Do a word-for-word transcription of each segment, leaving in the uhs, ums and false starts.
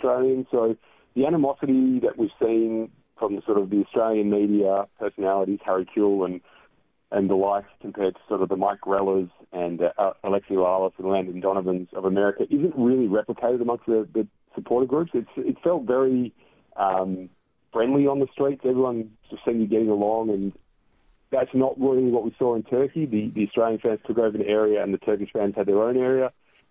Australians. So the animosity that we've seen from the sort of the Australian media personalities, Harry Kewell and and the like, compared to sort of the Mike Grellas and uh, Alexi Lalas and Landon Donovans of America, isn't really replicated amongst the, the supporter groups. It's it felt very um, friendly on the streets. Everyone just seemed to be getting along, and that's not really what we saw in Turkey. The, the Australian fans took over an area and the Turkish fans had their own area.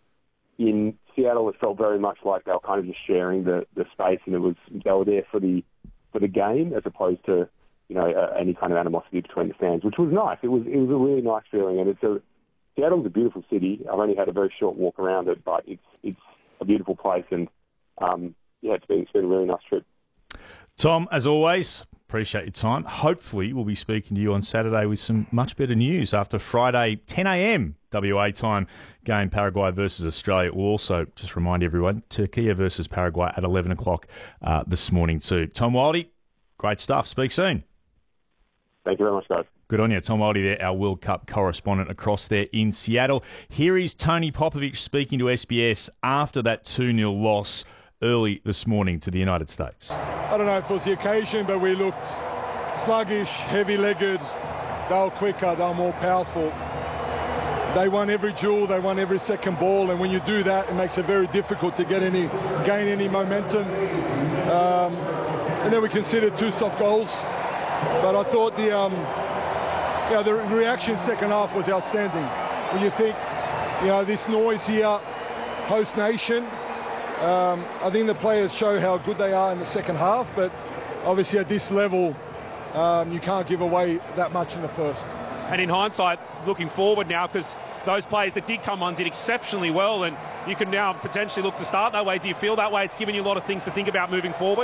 In Seattle, it felt very much like they were kind of just sharing the, the space, and it was they were there for the for the game as opposed to you know uh, any kind of animosity between the fans, which was nice. It was it was a really nice feeling, and it's a Seattle's a beautiful city. I've only had a very short walk around it, but it's it's a beautiful place, and um, yeah, it's been it's been a really nice trip. Tom, as always, appreciate your time. Hopefully, we'll be speaking to you on Saturday with some much better news after Friday, ten a.m. W A time game, Paraguay versus Australia. We'll also just remind everyone, Turkey versus Paraguay at eleven o'clock uh, this morning too. Tom Wildey, great stuff. Speak soon. Thank you very much, guys. Good on you. Tom Wildey there, our World Cup correspondent across there in Seattle. Here is Tony Popovic speaking to S B S after that two nil loss early this morning to the United States. I don't know if it was the occasion, but we looked sluggish, heavy-legged. They were quicker, they were more powerful. They won every duel, they won every second ball, and when you do that, it makes it very difficult to get any, gain any momentum. Um, and then we conceded two soft goals. But I thought the, um, yeah, the reaction second half was outstanding. When you think, you know, this noise here, host nation, Um, I think the players show how good they are in the second half, but obviously at this level, um, you can't give away that much in the first. And in hindsight, looking forward now, because those players that did come on did exceptionally well, and you can now potentially look to start that way. Do you feel that way? It's given you a lot of things to think about moving forward?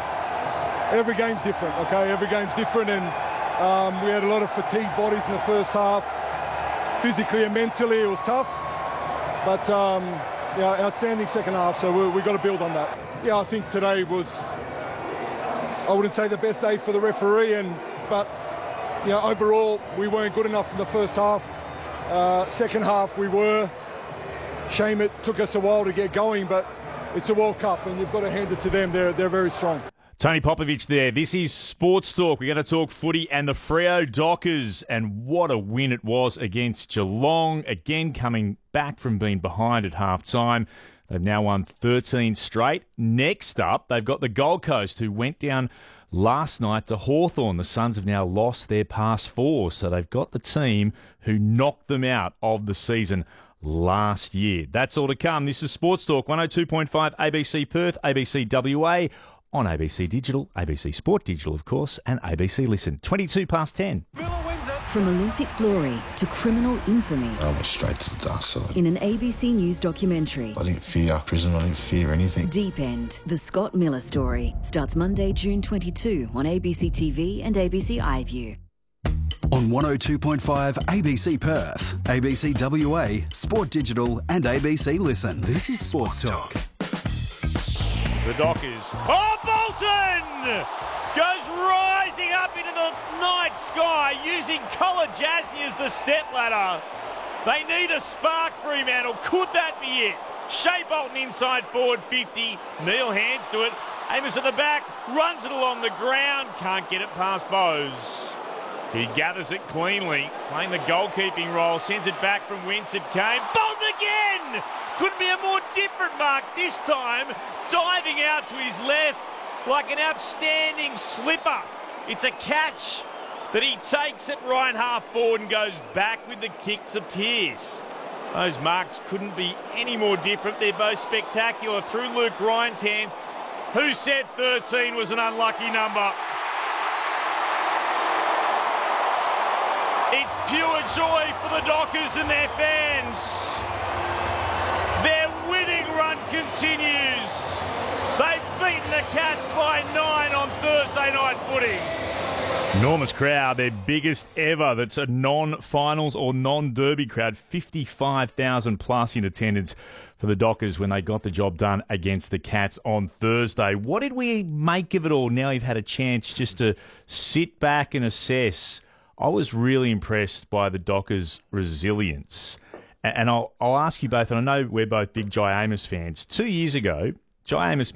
Every game's different, okay? Every game's different, and um, we had a lot of fatigued bodies in the first half. Physically and mentally, it was tough, but... Um, Yeah, outstanding second half, so we, we've got to build on that. Yeah, I think today was, I wouldn't say the best day for the referee, and but you know, overall we weren't good enough in the first half. Uh, second half we were. Shame it took us a while to get going, but it's a World Cup and you've got to hand it to them. They're, they're very strong. Tony Popovic there. This is Sports Talk. We're going to talk footy and the Freo Dockers, and what a win it was against Geelong. Again, coming back from being behind at half-time. They've now won thirteen straight. Next up, they've got the Gold Coast, who went down last night to Hawthorn. The Suns have now lost their past four, so they've got the team who knocked them out of the season last year. That's all to come. This is Sports Talk, one oh two point five A B C Perth, A B C W A, on A B C Digital, A B C Sport Digital, of course, and A B C Listen. twenty-two past ten. From Olympic glory to criminal infamy. I went straight to the dark side. In an A B C News documentary. I didn't fear prison, I didn't fear anything. Deep End, the Scott Miller story, starts Monday, June twenty-second on A B C T V and A B C iView. On one oh two point five A B C Perth, A B C W A, Sport Digital and A B C Listen. This is Sports Talk. The Dockers. Oh, Bolton! Goes rising up into the night sky using Collar Jasny as the stepladder. They need a spark, Fremantle. Could that be it? Shea Bolton inside forward fifty. Neil hands to it. Amos at the back. Runs it along the ground. Can't get it past Bowes. He gathers it cleanly. Playing the goalkeeping role. Sends it back from whence it came. Bolton again! Couldn't be a more different mark this time. Diving out to his left like an outstanding slipper. It's a catch that he takes at right half forward and goes back with the kick to Pearce. Those marks couldn't be any more different. They're both spectacular through Luke Ryan's hands. Who said thirteen was an unlucky number? It's pure joy for the Dockers and their fans. Their winning run continues. They've beaten the Cats by nine on Thursday night footy. Enormous crowd, their biggest ever. That's a non-finals or non-derby crowd. fifty-five thousand plus in attendance for the Dockers when they got the job done against the Cats on Thursday. What did we make of it all now you've had a chance just to sit back and assess? I was really impressed by the Dockers' resilience. And I'll, I'll ask you both, and I know we're both big Jai Amos fans. Two years ago, Jai Amos